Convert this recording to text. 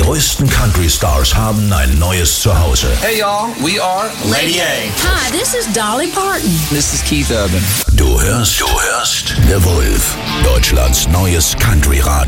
größten Country-Stars haben ein neues Zuhause. Hey y'all, we are Lady A. Hi, this is Dolly Parton. This is Keith Urban. Du hörst The Wolf, Deutschlands neues Country-Radio.